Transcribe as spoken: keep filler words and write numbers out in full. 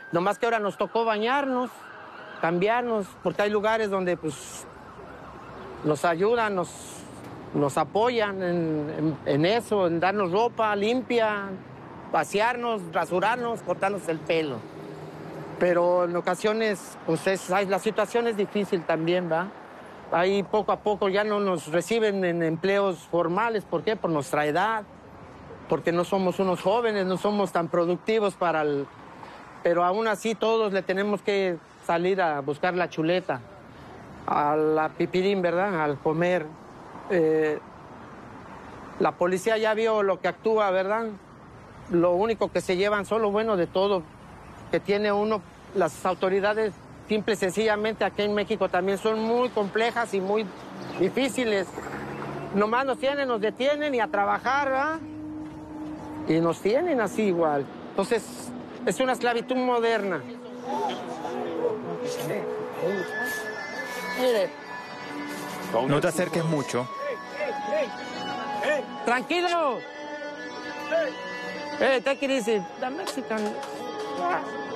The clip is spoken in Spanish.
Nomás que ahora nos tocó bañarnos, cambiarnos, porque hay lugares donde pues nos ayudan, nos, nos apoyan en, en, en eso, en darnos ropa limpia, pasearnos, rasurarnos, cortarnos el pelo. Pero en ocasiones, pues es, la situación es difícil también, ¿va? Ahí poco a poco ya no nos reciben en empleos formales. ¿Por qué? Por nuestra edad, porque no somos unos jóvenes, no somos tan productivos para el... Pero aún así todos le tenemos que salir a buscar la chuleta, a la pipirín, ¿verdad? Al comer. Eh, la policía ya vio lo que actúa, ¿verdad? Lo único que se llevan son lo bueno de todo que tiene uno. Las autoridades, simple y sencillamente, aquí en México también son muy complejas y muy difíciles. Nomás nos tienen, nos detienen y a trabajar, ¿verdad? Y nos tienen así igual. Entonces, es una esclavitud moderna. Mire. No te acerques mucho. Tranquilo. Hey, take it easy. The Mexican...